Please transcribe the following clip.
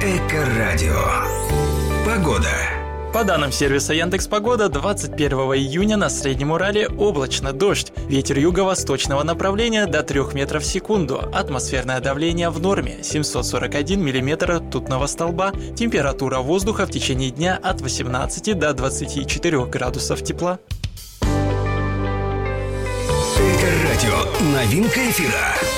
Эко-радио. Погода. По данным сервиса Яндекс.Погода, 21 июня на Среднем Урале облачно, дождь. Ветер юго-восточного направления до 3 метров в секунду. Атмосферное давление в норме 741 миллиметр ртутного столба. Температура воздуха в течение дня от 18 до 24 градусов тепла. Эко-радио. Новинка эфира.